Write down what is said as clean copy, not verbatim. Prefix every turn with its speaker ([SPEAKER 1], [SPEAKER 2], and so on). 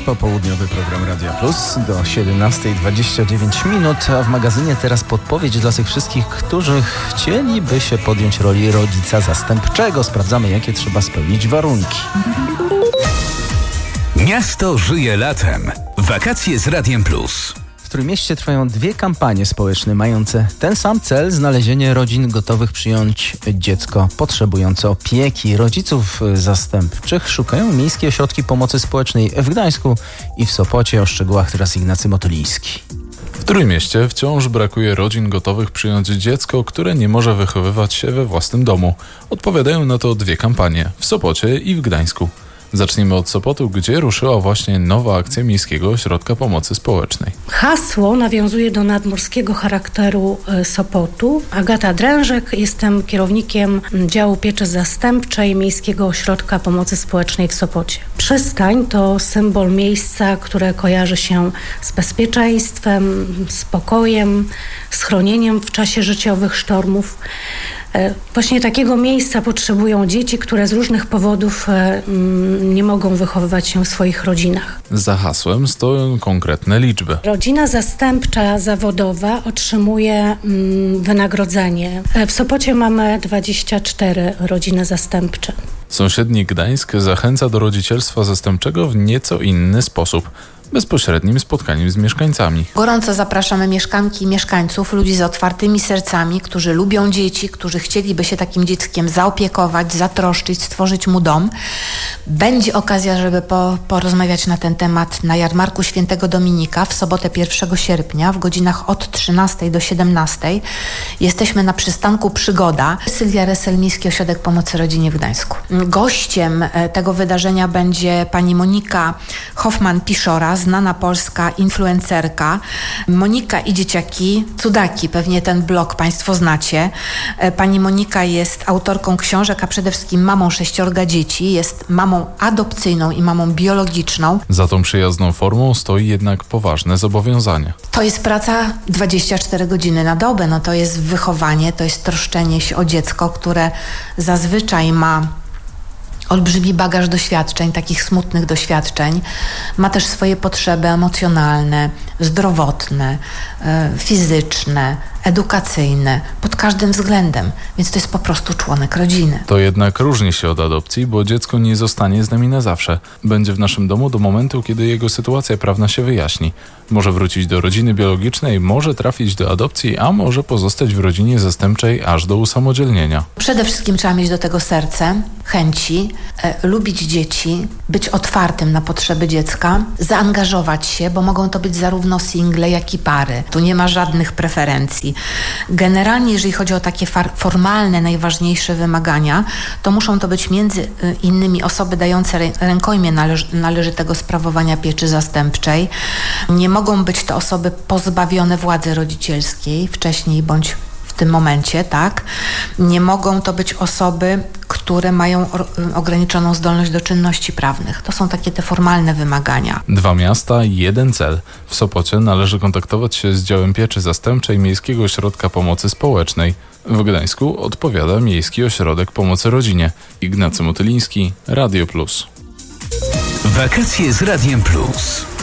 [SPEAKER 1] Popołudniowy program Radia Plus do 17:29, a w magazynie teraz podpowiedź dla tych wszystkich, którzy chcieliby się podjąć roli rodzica zastępczego. Sprawdzamy, jakie trzeba spełnić warunki.
[SPEAKER 2] Miasto żyje latem. Wakacje z Radiem Plus.
[SPEAKER 1] W Trójmieście trwają dwie kampanie społeczne mające ten sam cel: znalezienie rodzin gotowych przyjąć dziecko potrzebujące opieki. Rodziców zastępczych szukają miejskie ośrodki pomocy społecznej w Gdańsku i w Sopocie. O szczegółach teraz Ignacy Motyliński.
[SPEAKER 3] W Trójmieście wciąż brakuje rodzin gotowych przyjąć dziecko, które nie może wychowywać się we własnym domu. Odpowiadają na to dwie kampanie w Sopocie i w Gdańsku. Zacznijmy od Sopotu, gdzie ruszyła właśnie nowa akcja Miejskiego Ośrodka Pomocy Społecznej.
[SPEAKER 4] Hasło nawiązuje do nadmorskiego charakteru Sopotu. Agata Drężek, jestem kierownikiem działu pieczy zastępczej Miejskiego Ośrodka Pomocy Społecznej w Sopocie. Przystań to symbol miejsca, które kojarzy się z bezpieczeństwem, spokojem, schronieniem w czasie życiowych sztormów. Właśnie takiego miejsca potrzebują dzieci, które z różnych powodów nie mogą wychowywać się w swoich rodzinach.
[SPEAKER 3] Za hasłem stoją konkretne liczby.
[SPEAKER 4] Rodzina zastępcza zawodowa otrzymuje wynagrodzenie. W Sopocie mamy 24 rodziny zastępcze.
[SPEAKER 3] Sąsiedni Gdańsk zachęca do rodzicielstwa zastępczego w nieco inny sposób. Bezpośrednim spotkaniem z mieszkańcami.
[SPEAKER 5] Gorąco zapraszamy mieszkanki i mieszkańców, ludzi z otwartymi sercami, którzy lubią dzieci, którzy chcieliby się takim dzieckiem zaopiekować, zatroszczyć, stworzyć mu dom. Będzie okazja, żeby porozmawiać na ten temat na jarmarku Świętego Dominika w sobotę 1 sierpnia w godzinach od 13 do 17. Jesteśmy na przystanku Przygoda. Sylwia Resel, Miejski Ośrodek Pomocy Rodzinie w Gdańsku. Gościem tego wydarzenia będzie pani Monika Hoffman-Piszora, znana polska influencerka. Monika i dzieciaki, cudaki, pewnie ten blog Państwo znacie. Pani Monika jest autorką książek, a przede wszystkim mamą 6 dzieci. Jest mamą adopcyjną i mamą biologiczną.
[SPEAKER 3] Za tą przyjazną formą stoi jednak poważne zobowiązanie.
[SPEAKER 5] To jest praca 24 godziny na dobę. No to jest wychowanie, to jest troszczenie się o dziecko, które zazwyczaj ma olbrzymi bagaż doświadczeń, takich smutnych doświadczeń. Ma też swoje potrzeby emocjonalne, zdrowotne, fizyczne, edukacyjne, pod każdym względem. Więc to jest po prostu członek rodziny.
[SPEAKER 3] To jednak różni się od adopcji, bo dziecko nie zostanie z nami na zawsze. Będzie w naszym domu do momentu, kiedy jego sytuacja prawna się wyjaśni. Może wrócić do rodziny biologicznej, może trafić do adopcji, a może pozostać w rodzinie zastępczej aż do usamodzielnienia.
[SPEAKER 5] Przede wszystkim trzeba mieć do tego serce, chęci, lubić dzieci, być otwartym na potrzeby dziecka, zaangażować się, bo mogą to być zarówno single, jak i pary. Tu nie ma żadnych preferencji. Generalnie, jeżeli chodzi o takie formalne, najważniejsze wymagania, to muszą to być między innymi osoby dające rękojmię należytego sprawowania pieczy zastępczej. Nie mogą być to osoby pozbawione władzy rodzicielskiej wcześniej bądź w tym momencie, tak? Nie mogą to być osoby, które mają ograniczoną zdolność do czynności prawnych. To są takie te formalne wymagania.
[SPEAKER 3] 2 miasta, 1 cel. W Sopocie należy kontaktować się z działem pieczy zastępczej Miejskiego Ośrodka Pomocy Społecznej. W Gdańsku odpowiada Miejski Ośrodek Pomocy Rodzinie. Ignacy Motyliński, Radio Plus.
[SPEAKER 2] Wakacje z Radiem Plus.